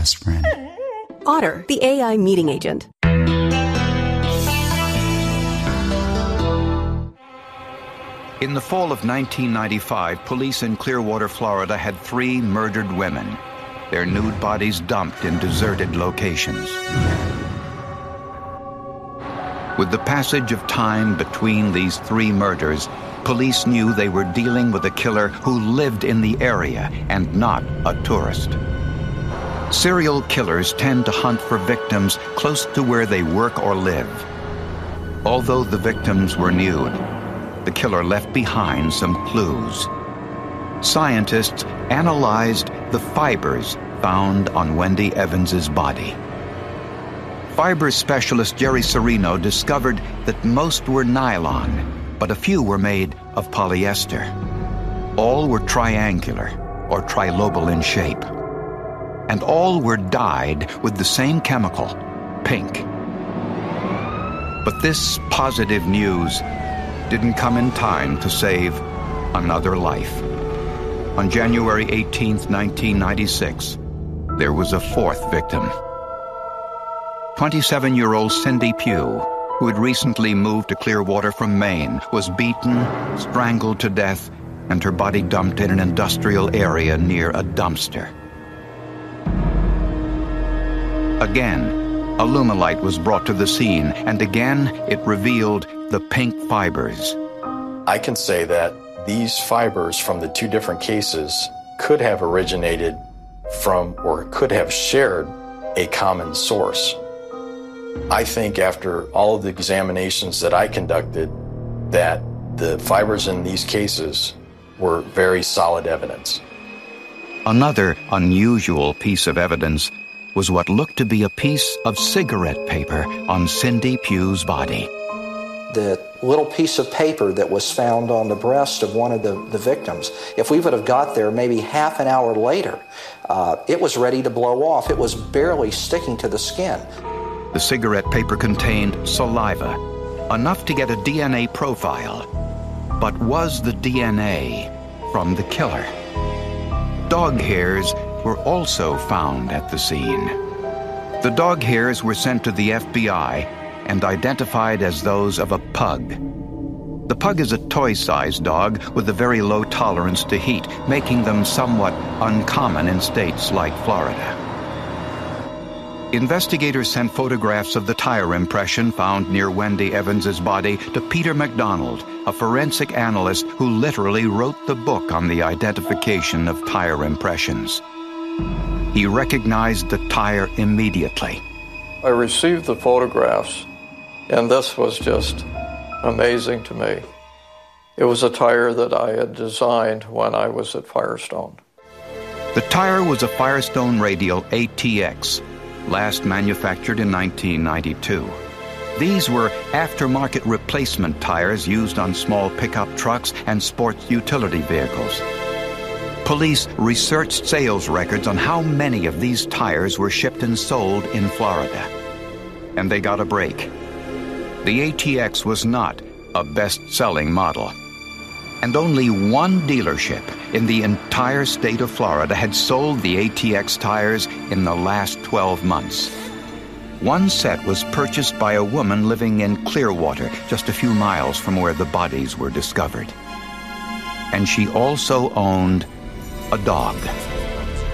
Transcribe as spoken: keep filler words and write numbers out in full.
best friend. Otter, the A I meeting agent. In the fall of nineteen ninety-five, police in Clearwater, Florida had three murdered women, their nude bodies dumped in deserted locations. With the passage of time between these three murders, police knew they were dealing with a killer who lived in the area and not a tourist. Serial killers tend to hunt for victims close to where they work or live. Although the victims were nude, the killer left behind some clues. Scientists analyzed the fibers found on Wendy Evans's body. Fibers specialist Jerry Serino discovered that most were nylon, but a few were made of polyester. All were triangular or trilobal in shape. And all were dyed with the same chemical, pink. But this positive news didn't come in time to save another life. On January eighteenth, nineteen ninety-six, there was a fourth victim. twenty-seven-year-old Cindy Pugh, who had recently moved to Clearwater from Maine, was beaten, strangled to death, and her body dumped in an industrial area near a dumpster. Again, Alumilite was brought to the scene, and again it revealed the pink fibers. I can say that these fibers from the two different cases could have originated from or could have shared a common source. I think after all of the examinations that I conducted, that the fibers in these cases were very solid evidence. Another unusual piece of evidence was what looked to be a piece of cigarette paper on Cindy Pugh's body. The little piece of paper that was found on the breast of one of the, the victims, if we would have got there maybe half an hour later, uh, it was ready to blow off. It was barely sticking to the skin. The cigarette paper contained saliva, enough to get a D N A profile. But was the D N A from the killer? Dog hairs were also found at the scene. The dog hairs were sent to the F B I and identified as those of a pug. The pug is a toy-sized dog with a very low tolerance to heat, making them somewhat uncommon in states like Florida. Investigators sent photographs of the tire impression found near Wendy Evans's body to Peter McDonald, a forensic analyst who literally wrote the book on the identification of tire impressions. He recognized the tire immediately. I received the photographs, and this was just amazing to me. It was a tire that I had designed when I was at Firestone. The tire was a Firestone Radial A T X, last manufactured in nineteen ninety-two. These were aftermarket replacement tires used on small pickup trucks and sports utility vehicles. Police researched sales records on how many of these tires were shipped and sold in Florida. And they got a break. The A T X was not a best-selling model. And only one dealership in the entire state of Florida had sold the A T X tires in the last twelve months. One set was purchased by a woman living in Clearwater, just a few miles from where the bodies were discovered. And she also owned a dog.